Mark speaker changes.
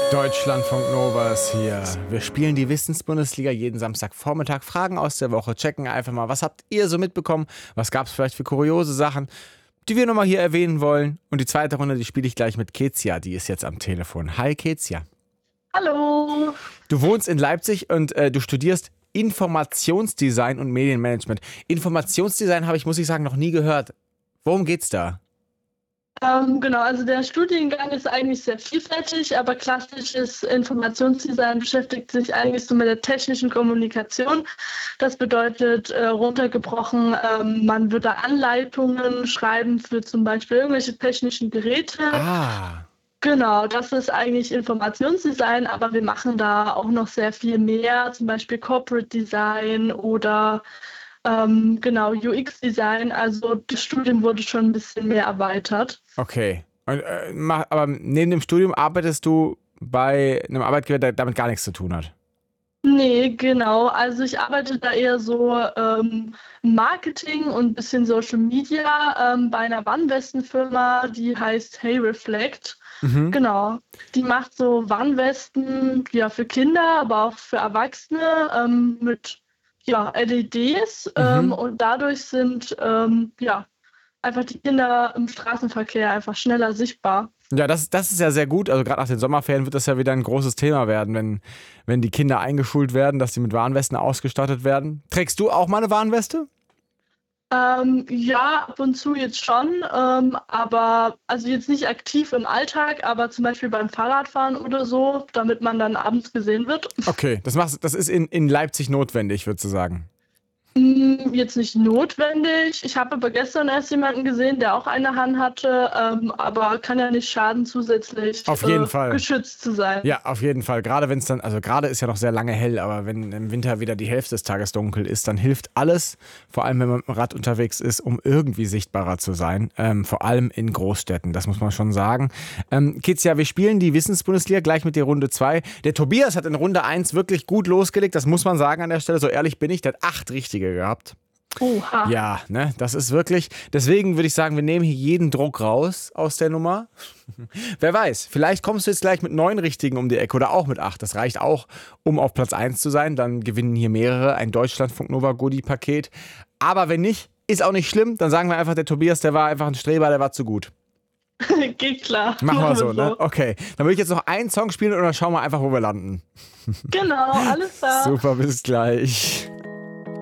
Speaker 1: Deutschlandfunk Nova ist hier. Wir spielen die Wissensbundesliga jeden Samstagvormittag. Fragen aus der Woche, checken einfach mal, was habt ihr so mitbekommen? Was gab es vielleicht für kuriose Sachen, die wir nochmal hier erwähnen wollen? Und die zweite Runde, die spiele ich gleich mit Kezia, die ist jetzt am Telefon. Hi Kezia.
Speaker 2: Hallo.
Speaker 1: Du wohnst in Leipzig und du studierst Informationsdesign und Medienmanagement. Informationsdesign habe ich, muss ich sagen, noch nie gehört. Worum geht's da?
Speaker 2: Genau, also der Studiengang ist eigentlich sehr vielfältig, aber klassisches Informationsdesign beschäftigt sich eigentlich so mit der technischen Kommunikation. Das bedeutet, runtergebrochen, man würde Anleitungen schreiben für zum Beispiel irgendwelche technischen Geräte.
Speaker 1: Ah,
Speaker 2: Genau, das ist eigentlich Informationsdesign, aber wir machen da auch noch sehr viel mehr, zum Beispiel Corporate Design oder genau, UX-Design. Also das Studium wurde schon ein bisschen mehr erweitert.
Speaker 1: okay. Und, aber neben dem Studium arbeitest du bei einem Arbeitgeber, der damit gar nichts zu tun hat?
Speaker 2: Nee, genau. Also ich arbeite da eher so Marketing und ein bisschen Social Media bei einer Warnwestenfirma, die heißt Hey Reflect.
Speaker 1: Mhm.
Speaker 2: Genau. Die macht so Warnwesten ja für Kinder, aber auch für Erwachsene mit ja, LEDs
Speaker 1: Mhm.
Speaker 2: und dadurch sind ja einfach die Kinder im Straßenverkehr einfach schneller sichtbar.
Speaker 1: Ja, das ist ja sehr gut. Also gerade nach den Sommerferien wird das ja wieder ein großes Thema werden, wenn die Kinder eingeschult werden, dass sie mit Warnwesten ausgestattet werden. Trägst du auch mal eine Warnweste?
Speaker 2: Ja, ab und zu jetzt schon, aber also jetzt nicht aktiv im Alltag, aber zum Beispiel beim Fahrradfahren oder so, damit man dann abends gesehen wird.
Speaker 1: Okay, das ist in Leipzig notwendig, würdest du sagen.
Speaker 2: Jetzt nicht notwendig. Ich habe aber gestern erst jemanden gesehen, der auch eine hatte, aber kann ja nicht schaden, zusätzlich
Speaker 1: Auf jeden Fall.
Speaker 2: geschützt zu sein.
Speaker 1: Ja, auf jeden Fall. Gerade wenn es dann, also gerade ist ja noch sehr lange hell, aber wenn im Winter wieder die Hälfte des Tages dunkel ist, dann hilft alles, vor allem wenn man mit dem Rad unterwegs ist, um irgendwie sichtbarer zu sein. Vor allem in Großstädten, das muss man schon sagen. Kezia, wir spielen die Wissensbundesliga gleich mit der Runde 2. Der Tobias hat in Runde 1 wirklich gut losgelegt, das muss man sagen an der Stelle. So ehrlich bin ich, der hat 8 richtige gehabt.
Speaker 2: Oha.
Speaker 1: Ja, ne, das ist wirklich. Deswegen würde ich sagen, wir nehmen hier jeden Druck raus aus der Nummer. Wer weiß, vielleicht kommst du jetzt gleich mit 9 Richtigen um die Ecke oder auch mit 8. Das reicht auch, um auf Platz 1 zu sein. Dann gewinnen hier mehrere ein Deutschlandfunk Nova Goodie-Paket. Aber wenn nicht, ist auch nicht schlimm. Dann sagen wir einfach, der Tobias, der war einfach ein Streber, der war zu gut.
Speaker 2: Geht klar.
Speaker 1: Machen wir so, ne? Okay. Dann würde ich jetzt noch einen Song spielen und dann schauen wir einfach, wo wir landen.
Speaker 2: Genau, alles klar.
Speaker 1: Super, bis gleich.